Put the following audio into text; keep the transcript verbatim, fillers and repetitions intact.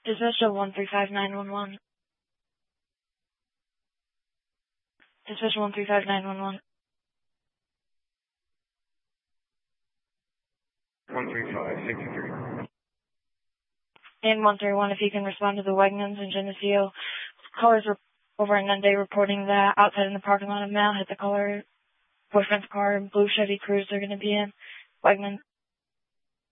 Dispatch one three five nine one one. Dispatch one three five nine one one. one three five six three. And one three one, if you can respond to the Wegmans in Geneseo. Callers are over in Nunde reporting that outside in the parking lot of Mal hit the caller boyfriend's car, blue Chevy Cruze they're going to be in. Wegmans.